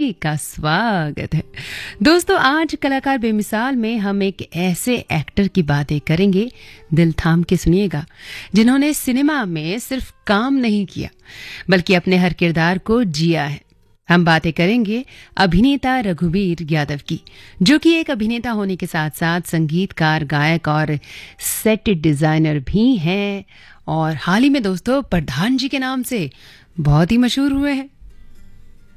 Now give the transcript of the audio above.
सभी का स्वागत है। दोस्तों, आज कलाकार बेमिसाल में हम एक ऐसे एक्टर की बातें करेंगे, दिल थाम के सुनिएगा, जिन्होंने सिनेमा में सिर्फ काम नहीं किया बल्कि अपने हर किरदार को जिया है। हम बातें करेंगे अभिनेता रघुवीर यादव की, जो कि एक अभिनेता होने के साथ साथ संगीतकार, गायक और सेट डिजाइनर भी हैं। और हाल ही में दोस्तों प्रधान जी के नाम से बहुत ही मशहूर हुए हैं।